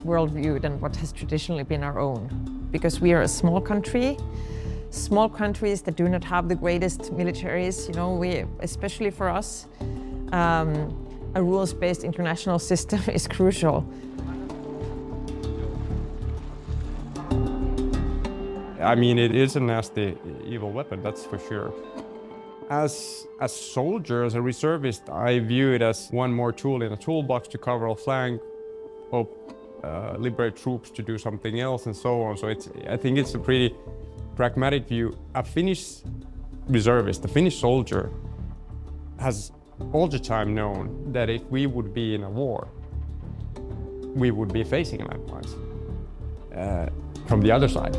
worldview than what has traditionally been our own. Because we are a small country, small countries that do not have the greatest militaries, especially for us, a rules-based international system is crucial. I mean, it is a nasty, evil weapon, that's for sure. As a soldier, as a reservist, I view it as one more tool in a toolbox to cover a flank, hope liberate troops to do something else, and so on. So I think it's a pretty pragmatic view. A Finnish reservist, a Finnish soldier, has all the time known that if we would be in a war, we would be facing landmines from the other side.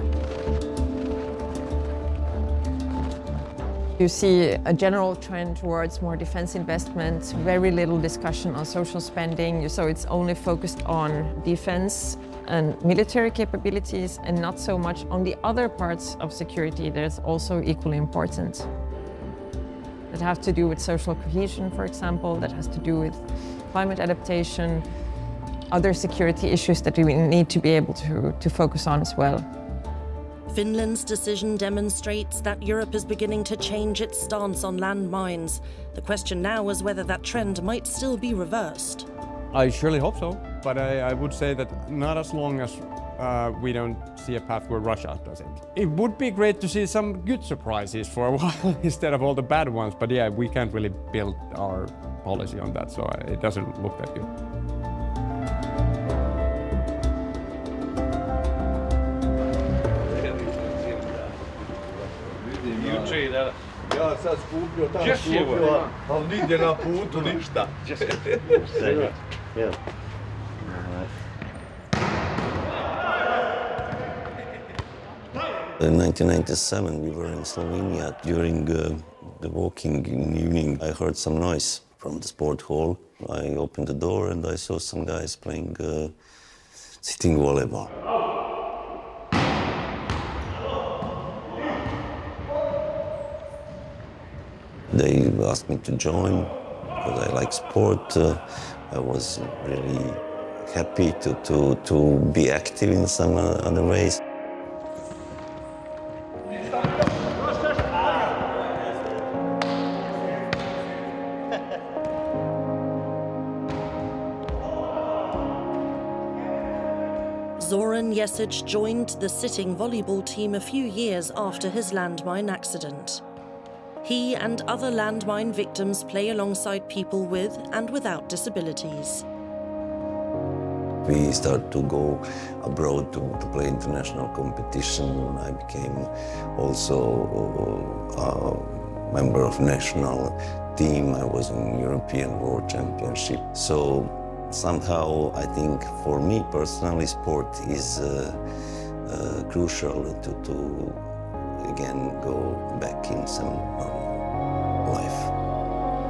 You see a general trend towards more defense investments, very little discussion on social spending, so it's only focused on defense and military capabilities and not so much on the other parts of security that's also equally important. That have to do with social cohesion, for example, that has to do with climate adaptation, other security issues that we need to be able to focus on as well. Finland's decision demonstrates that Europe is beginning to change its stance on landmines. The question now is whether that trend might still be reversed. I surely hope so, but I would say that not as long as we don't see a path where Russia does it. It would be great to see some good surprises for a while instead of all the bad ones, but yeah, we can't really build our policy on that, so it doesn't look that good. Ja, sad skupio, tamo skupio, ali nigdje na putu, ništa. In 1997, we were in Slovenia. During the walking in the evening, I heard some noise from the sport hall. I opened the door and I saw some guys playing sitting volleyball. They asked me to join because I like sport. I was really happy to be active in some other ways. Zoran Jesic joined the sitting volleyball team a few years after his landmine accident. He and other landmine victims play alongside people with and without disabilities. We started to go abroad to play international competition. I became also a member of national team. I was in European World Championship. So somehow I think for me personally sport is crucial to again go back in some normal life.